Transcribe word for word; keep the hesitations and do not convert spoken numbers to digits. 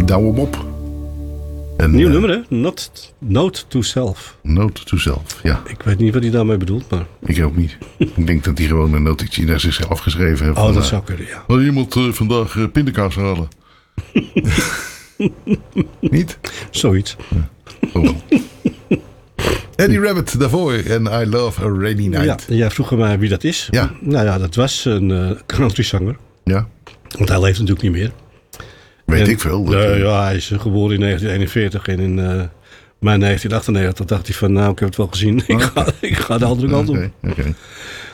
douw hem op. En, Nieuw uh, nummer, hè? Not, Note to Self. Note to self, ja. Ik weet niet wat hij daarmee bedoelt, maar... Ik ook niet. Ik denk dat hij gewoon een notitie naar zichzelf geschreven heeft. Oh, van, dat uh, zou kunnen, ja. Wil iemand uh, vandaag uh, pindakaas halen? Niet? Zoiets. Oh wel. Eddie Rabbit, daarvoor. En I Love a Rainy Night. Ja, jij vroeg mij wie dat is. Ja. Nou ja, dat was een uh, countryzanger. Ja. Want hij leeft natuurlijk niet meer. Weet en, ik veel. Dat, uh, uh, ja, hij is geboren in negentien eenenveertig. En in uh, mei negentien achtennegentig dacht hij van... Nou, ik heb het wel gezien. ik, ga, ik ga de andere kant op. Okay, okay.